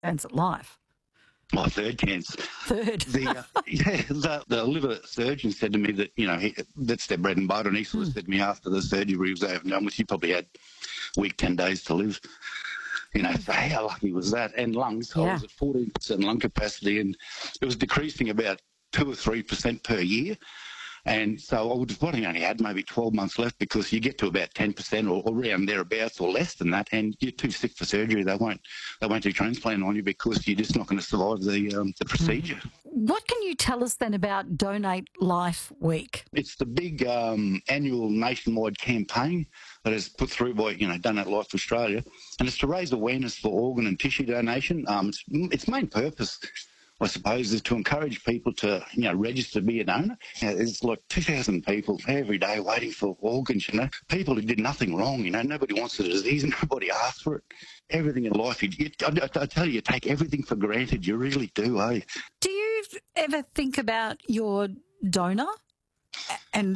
chance at life. My third chance. Third. The liver surgeon said to me that, that's their bread and butter. And he sort of said to me after the surgery was over and done with, you probably had a week, 10 days to live. So how lucky was that? And lungs, I was at 14% lung capacity, and it was decreasing about 2 or 3% per year. And so I would have probably only had maybe 12 months left, because you get to about 10% or around thereabouts or less than that, and you're too sick for surgery. They won't do transplant on you, because you're just not going to survive the procedure. What can you tell us then about Donate Life Week? It's the big annual nationwide campaign that is put through by Donate Life Australia, and it's to raise awareness for organ and tissue donation. Its main purpose, I suppose, is to encourage people to, register to be a donor. There's like 2,000 people every day waiting for organs, People who did nothing wrong, Nobody wants the disease, nobody asked for it. Everything in life, I tell you take everything for granted. You really do, eh? Do you ever think about your donor? And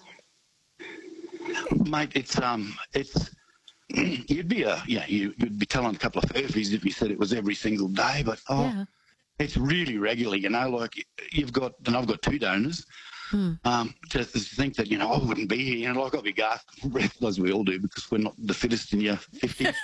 mate, it's you'd be telling a couple of furfies if you said it was every single day, but it's really regular, like I've got 2 donors. To think that, I wouldn't be here, like I'll be gasping breath, as we all do, because we're not the fittest in your 50s.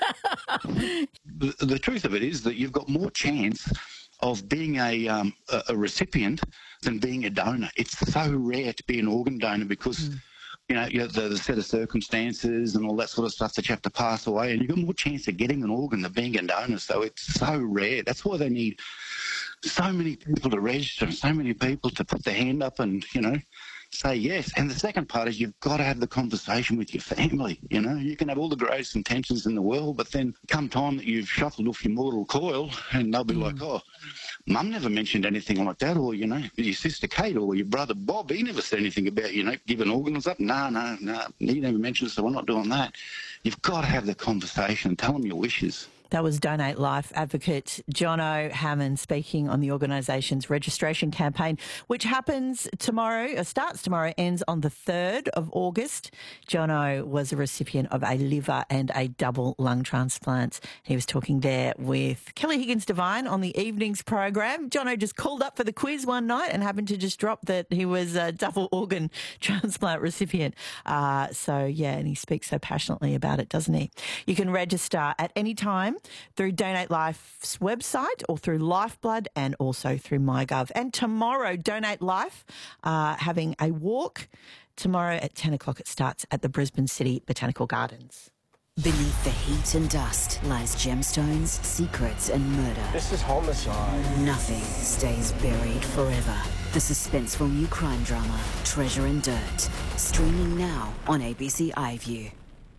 The truth of it is that you've got more chance of being a recipient than being a donor. It's so rare to be an organ donor, because you have the set of circumstances and all that sort of stuff that you have to pass away, and you've got more chance of getting an organ than being a donor. So it's so rare. That's why they need so many people to register, and so many people to put their hand up and, say yes. And the second part is you've got to have the conversation with your family. You can have all the greatest intentions in the world, but then come time that you've shuffled off your mortal coil, and they'll be like, oh, Mum never mentioned anything like that, or, your sister Kate or your brother Bob, he never said anything about, giving organs up. No, he never mentioned it, so we're not doing that. You've got to have the conversation, tell them your wishes. That was Donate Life advocate Jono Hammond speaking on the organisation's registration campaign, which happens tomorrow, starts tomorrow, ends on the 3rd of August. Jono was a recipient of a liver and a double lung transplant. He was talking there with Kelly Higgins-Devine on the evenings program. Jono just called up for the quiz one night and happened to just drop that he was a double organ transplant recipient. And he speaks so passionately about it, doesn't he? You can register at any time through Donate Life's website or through Lifeblood, and also through MyGov. And tomorrow, Donate Life having a walk. Tomorrow at 10 o'clock it starts at the Brisbane City Botanical Gardens. Beneath the heat and dust lies gemstones, secrets and murder. This is homicide. Nothing stays buried forever. The suspenseful new crime drama, Treasure and Dirt. Streaming now on ABC iView.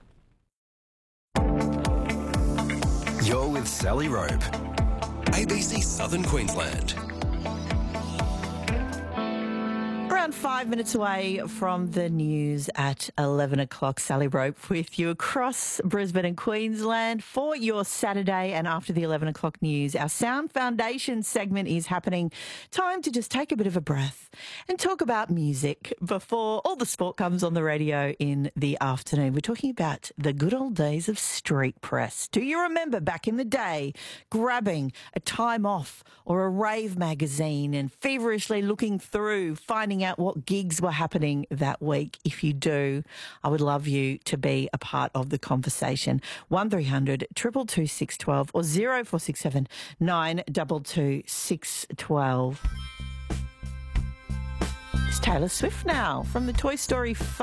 You're with Sally Rope, ABC Southern Queensland. Around 5 minutes away from the news at 11 o'clock, Sally Rope with you across Brisbane and Queensland for your Saturday. And after the 11 o'clock news, our Sound Foundation segment is happening. Time to just take a bit of a breath and talk about music before all the sport comes on the radio in the afternoon. We're talking about the good old days of street press. Do you remember back in the day grabbing a Time Off or a rave magazine and feverishly looking through, finding out what gigs were happening that week? If you do, I would love you to be a part of the conversation. 1300 222 612 or 0467 922 612. It's Taylor Swift now from the Toy Story